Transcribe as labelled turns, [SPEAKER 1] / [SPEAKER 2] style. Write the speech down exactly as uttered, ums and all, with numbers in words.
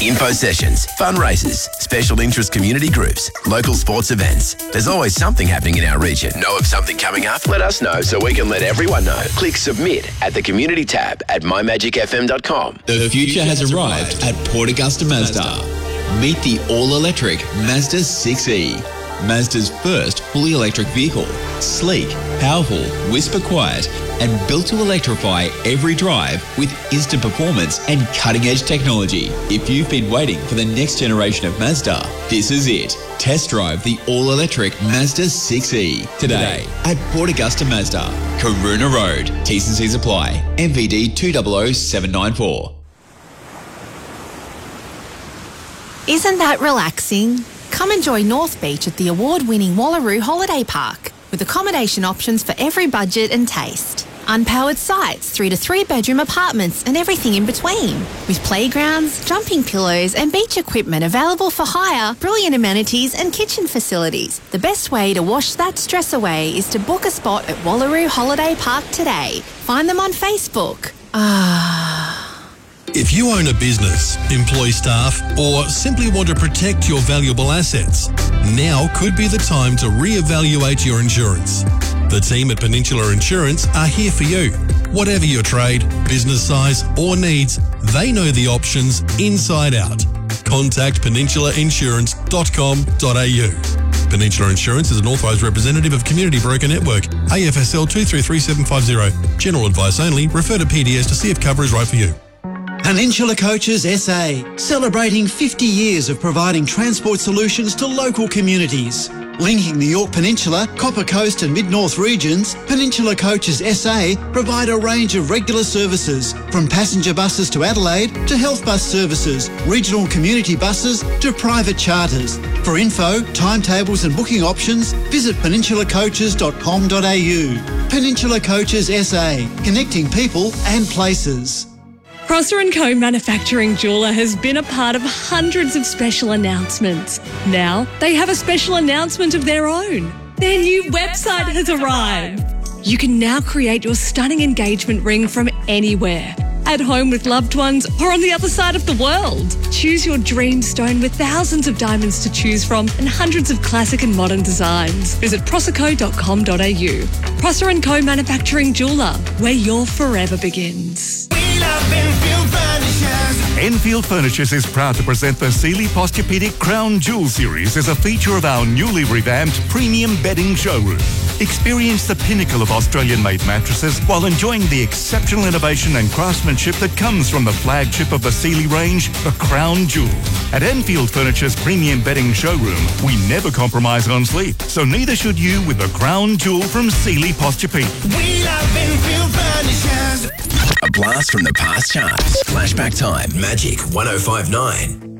[SPEAKER 1] Info sessions, fundraisers, special interest community groups, local sports events. There's always something happening in our region. Know of something coming up? Let us know so we can let everyone know. Click submit at the community tab at my magic f m dot com.
[SPEAKER 2] The future has arrived at Port Augusta Mazda. Meet the all-electric Mazda six E. Mazda's first fully electric vehicle. Sleek, powerful, whisper quiet, and built to electrify every drive with instant performance and cutting-edge technology. If you've been waiting for the next generation of Mazda, this is it. Test drive the all-electric Mazda six E today at Port Augusta Mazda, Karuna Road. T's and C's apply. M V D two zero zero seven nine four.
[SPEAKER 3] Isn't that relaxing? Come enjoy North Beach at the award-winning Wallaroo Holiday Park with accommodation options for every budget and taste. Unpowered sites, three to three bedroom apartments and everything in between. With playgrounds, jumping pillows and beach equipment available for hire, brilliant amenities and kitchen facilities. The best way to wash that stress away is to book a spot at Wallaroo Holiday Park today. Find them on Facebook. Ah...
[SPEAKER 4] If you own a business, employ staff, or simply want to protect your valuable assets, now could be the time to reevaluate your insurance. The team at Peninsula Insurance are here for you. Whatever your trade, business size, or needs, they know the options inside out. Contact peninsula insurance dot com dot a u. Peninsula Insurance is an authorised representative of Community Broker Network, A F S L two three three seven five zero. General advice only. Refer to P D S to see if cover is right for you.
[SPEAKER 5] Peninsula Coaches S A, celebrating fifty years of providing transport solutions to local communities. Linking the Yorke Peninsula, Copper Coast and Mid-North regions, Peninsula Coaches S A provide a range of regular services, from passenger buses to Adelaide to health bus services, regional community buses to private charters. For info, timetables and booking options, visit peninsula coaches dot com dot a u. Peninsula Coaches S A, connecting people and places.
[SPEAKER 6] Prosser and Co Manufacturing Jeweller has been a part of hundreds of special announcements. Now they have a special announcement of their own. Their new website has arrived. You can now create your stunning engagement ring from anywhere, at home with loved ones or on the other side of the world. Choose your dream stone with thousands of diamonds to choose from and hundreds of classic and modern designs. Visit prosserco dot com dot a u. Prosser and Co Manufacturing Jeweller, where your forever begins.
[SPEAKER 7] Enfield Furnishers. Enfield Furnishers is proud to present the Sealy Posturepedic Crown Jewel Series as a feature of our newly revamped premium bedding showroom. Experience the pinnacle of Australian-made mattresses while enjoying the exceptional innovation and craftsmanship that comes from the flagship of the Sealy range, the Crown Jewel. At Enfield Furniture's premium bedding showroom, we never compromise on sleep, so neither should you with the Crown Jewel from Sealy Posturepedic.
[SPEAKER 8] We love Enfield Furnishers.
[SPEAKER 1] A blast from the past charts. Flashback time, Magic one oh five nine.